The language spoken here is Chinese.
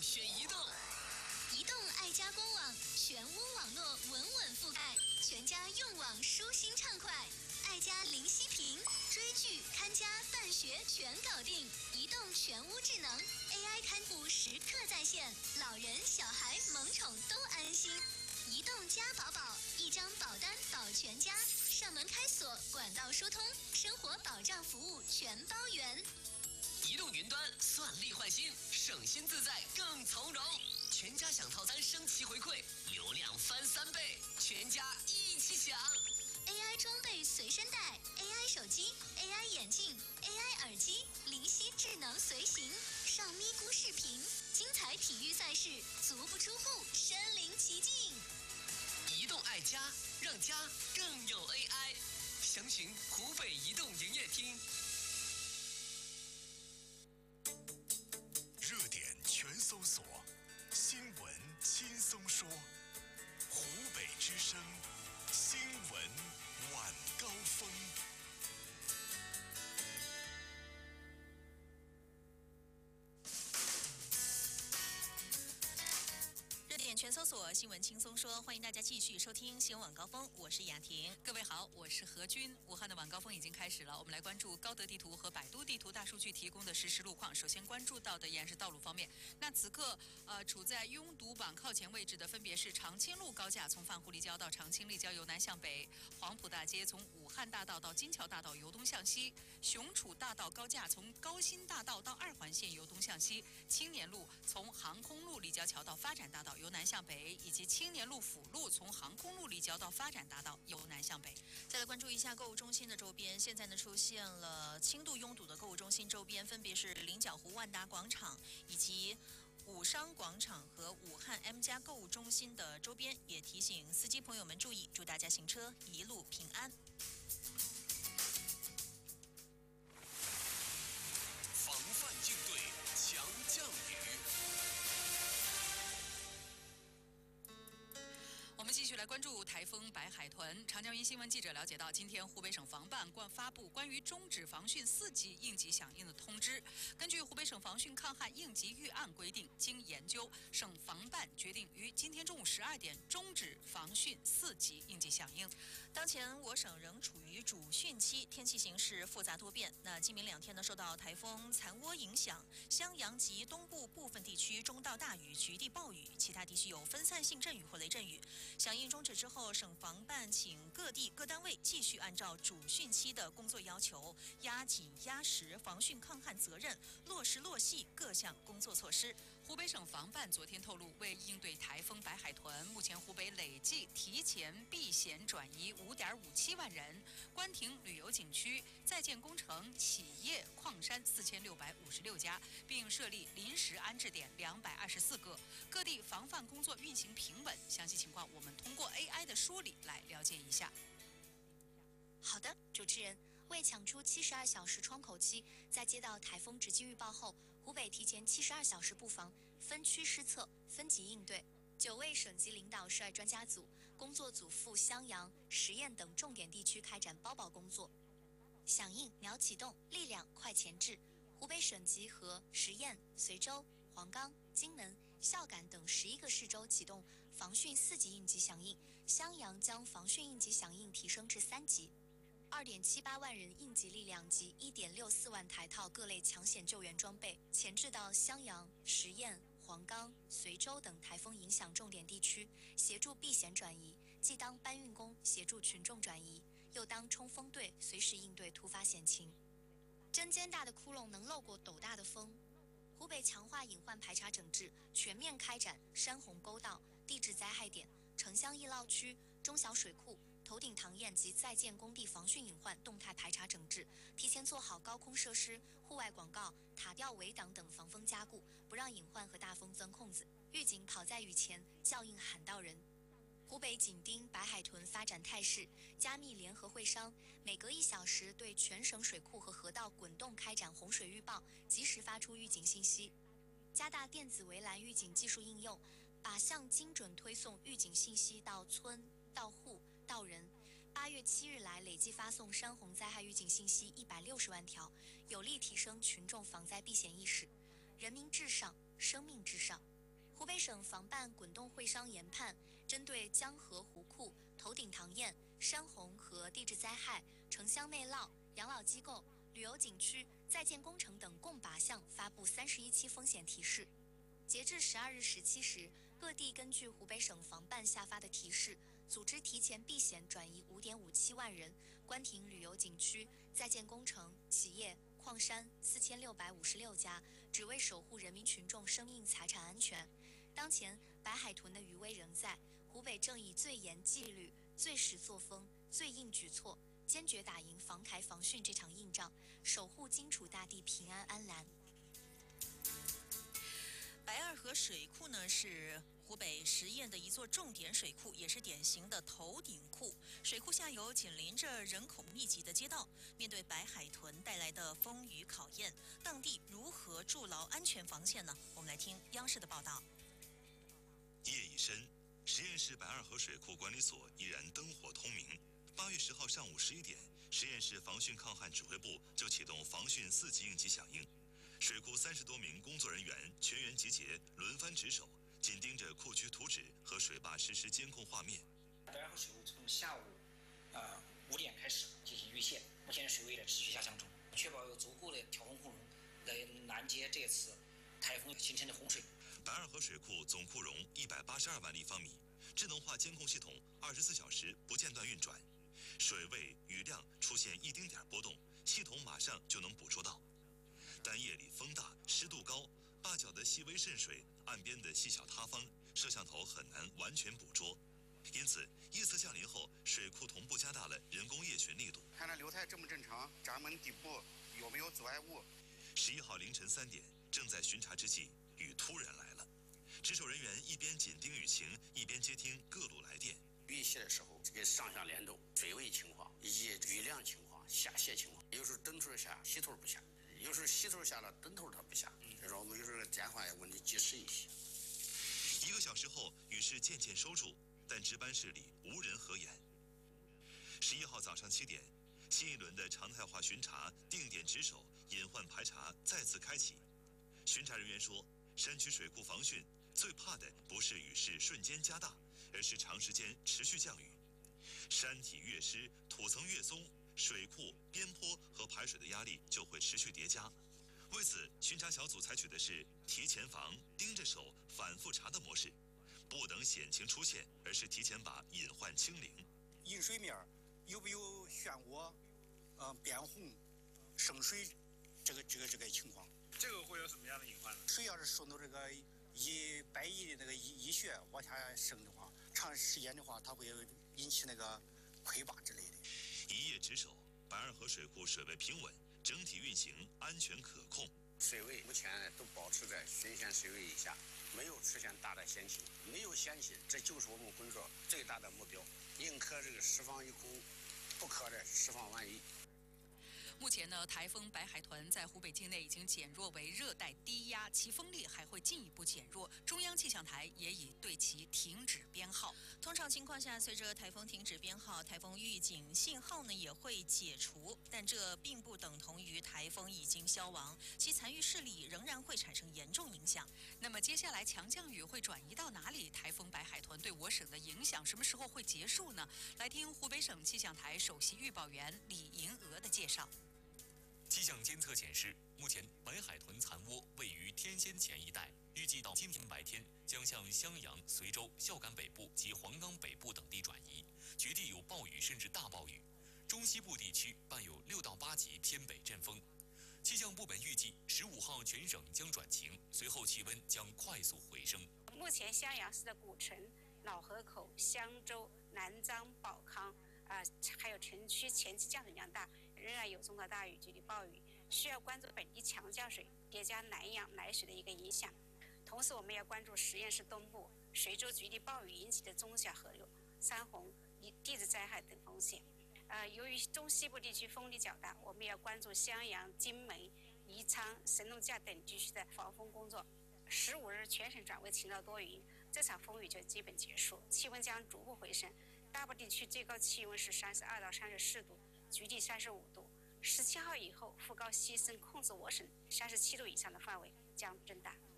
选移动。 移动爱家官网，全屋网络稳稳覆盖，全家用网舒心畅快。爱家零息屏，追剧、看家、办学全搞定。移动全屋智能 AI 看护时刻在线，老人、小孩、萌宠都安心。移动家宝宝，一张保单保全家，上门开锁，管道疏通，生活保障服务全包圆。 移动云端算力换新，省心自在更从容。全家享套餐升级回馈，流量翻3倍，全家一起享。 AI 装备随身带 ，AI 手机 ，AI 眼镜 ，AI 耳机，灵犀智能随行，上咪咕视频，精彩体育赛事，足不出户身临其境。 移动爱家，让家更有 AI。详询湖北移动营业厅。 热点全搜索，新闻轻松说。湖北之声新闻晚高峰。 热点全搜索，新闻轻松说，欢迎大家继续收听新闻晚高峰，我是雅婷。 各位好，我是何军。武汉的晚高峰已经开始了，我们来关注高德地图和百度地图大数据提供的实时路况。首先关注到的依然是道路方面，那此刻处在拥堵榜靠前位置的分别是长青路高架从泛湖立交到长青立交由南向北，黄埔大街从武汉大道到金桥大道由东向西，雄楚大道高架从高新大道到2环线由东向西，青年路从航空路立交桥到发展大道由南向北，以及青年路辅路从航空路立交到发展大道由南向北。 再来关注一下购物中心的周边，现在呢出现了轻度拥堵的购物中心周边，分别是菱角湖万达广场以及武商广场和武汉 M+ 购物中心的周边，也提醒司机朋友们注意，祝大家行车一路平安。 防范应对强降雨。 我们继续来关注台风白海豚。长江云新闻记者了解到，今天湖北省防办发布关于终止防汛4级应急响应的通知。根据湖北省防汛抗旱应急预案规定，经研究，省防办决定于今天中午12点终止防汛4级应急响应。 当前我省仍处于主汛期，天气形势复杂多变。那今明2天呢，受到台风残涡影响，襄阳及东部部分地区中到大雨，局地暴雨，其他地区有分散性阵雨或雷阵雨。响应终止之后，省防办请各地各单位继续按照主汛期的工作要求，压紧压实防汛抗旱责任，落实落细各项工作措施。 湖北省防办昨天透露，为应对台风白海豚，目前湖北累计提前避险转移5.57万人，关停旅游景区、在建工程、企业、矿山4656家，并设立临时安置点224个。各地防范工作运行平稳，详细情况我们通过 AI 的梳理来了解一下。 好的，主持人，为抢出72小时窗口期，在接到台风直击预报后，湖北提前72小时布防，分区施策，分级应对。9位省级领导率专家组、工作组赴襄阳、十堰等重点地区开展包保工作。响应秒启动，力量快前置。湖北省集合十堰、随州、黄冈、荆门、孝感等11个市州启动防汛4级应急响应，襄阳将防汛应急响应提升至3级。2.78万人应急力量及1.64万台套各类抢险救援装备前置到襄阳、十堰、黄冈、随州等台风影响重点地区，协助避险转移，既当搬运工协助群众转移，又当冲锋队随时应对突发险情。针尖大的窟窿能漏过斗大的风。湖北强化隐患排查整治，全面开展山洪沟道、地质灾害点、城乡易涝区、中小水库、头顶塘堰及在建工地防汛隐患动态排查整治，提前做好高空设施、户外广告、塔吊围挡等防风加固，不让隐患和大风钻空子。预警跑在雨前，叫应喊到人。湖北紧盯白海豚发展态势，加密联合会商，每隔1小时对全省水库和河道滚动开展洪水预报，及时发出预警信息。加大电子围栏预警技术应用，靶向精准推送预警信息到村、到户、到人。8月7日来累计发送山洪灾害预警信息160万条，有力提升群众防灾避险意识。人民至上，生命至上。 湖北省防办滚动会商研判，针对江河湖库、头顶唐堰、山洪和地质灾害、城乡内涝、养老机构、旅游景区、在建工程等共8项发布31期风险提示。截至12日17时，各地根据湖北省防办下发的提示，组织提前避险转移5.57万人，关停旅游景区、在建工程、企业、矿山4656家，只为守护人民群众生命财产安全。当前，白海豚的余威仍在，湖北正以最严纪律、最实作风、最硬举措，坚决打赢防台防汛这场硬仗，守护荆楚大地平安安澜。 白二河水库呢是湖北十堰的一座重点水库，也是典型的头顶库。水库下游紧邻着人口密集的街道，面对白海豚带来的风雨考验，当地如何筑牢安全防线呢？我们来听央视的报道。 夜已深，十堰市白二河水库管理所依然灯火通明。8月10号上午11点，十堰市防汛抗旱指挥部就启动防汛4级应急响应。水库30多名工作人员全员集结，轮番值守，紧盯着库区图纸和水坝实时监控画面。 白二河水库从下午5点开始进行预泄，目前水位的持续下降中，确保有足够的调控库容来拦截这次台风形成的洪水。 白二河水库总库容182万立方米，智能化监控系统24小时不间断运转，水位、雨量出现一丁点波动，系统马上就能捕捉到。但夜里风大，湿度高，坝脚的细微渗水，岸边的细小塌方，摄像头很难完全捕捉。因此，夜色降临后，水库同步加大了人工夜巡力度。 看这流态正不正常，闸门底部有没有阻碍物。 11号凌晨3点，正在巡查之际，雨突然来了。值守人员一边紧盯雨情，一边接听各路来电。 预泄的时候，这个上下联动、水位情况以及雨量情况、下泄情况，有时候灯头下，溪头不下。有时候溪头下了，灯头它不下，这种我们有时候电话也问题及时一些。 1个小时后，雨势渐渐收住，但值班室里无人合眼。11号早上7点，新一轮的常态化巡查、定点值守、隐患排查再次开启。巡查人员说，山区水库防汛最怕的不是雨势瞬间加大，而是长时间持续降雨。山体越湿，土层越松，水库、边坡和排水的压力就会持续叠加。为此，巡查小组采取的是提前防、盯着手、反复查的模式，不等险情出现，而是提前把隐患清零。 饮水面有没有漩涡、变红、渗水这个情况？ 这个会有什么样的隐患呢？ 水要是顺着这个百亿的那个溢血往下渗的话，长时间的话，它会引起那个溃坝之类的。 一夜值守，白二河水库水位平稳，整体运行安全可控。 水位目前都保持在汛险水位以下，没有出现大的险情，没有险情，这就是我们工作最大的目标。宁可这个释放一空，不可的释放万一。 目前呢，台风白海豚在湖北境内已经减弱为热带低压，其风力还会进一步减弱。中央气象台也已对其停止编号。 通常情况下，随着台风停止编号，台风预警信号呢也会解除，但这并不等同于台风已经消亡，其残余势力仍然会产生严重影响。 那么接下来强降雨会转移到哪里？台风白海豚对我省的影响什么时候会结束呢？来听湖北省气象台首席预报员李银娥的介绍。 气象监测显示，目前白海豚残窝位于天仙前一带，预计到今天白天将向襄阳、随州、孝感北部及黄冈北部等地转移，局地有暴雨甚至大暴雨。中西部地区伴有6到8级偏北阵风。气象部门预计15号全省将转晴，随后气温将快速回升。 目前襄阳市的古城、老河口、襄州、南漳、保康还有城区前期降水量大，仍然有中到大雨局地暴雨，需要关注本地强降水叠加南洋来水的一个影响。同时，我们要关注十堰市东部、随州局地暴雨引起的中小河流、山洪、地质灾害等风险。由于中西部地区风力较大，我们要关注襄阳、荆门、宜昌、神农架等地区的防风工作。15日全省转为晴到多云，这场风雨就基本结束，气温将逐步回升。大部地区最高气温是32到34度，局地35度。17号以后，副高西伸控制我省37度以上的范围将增大。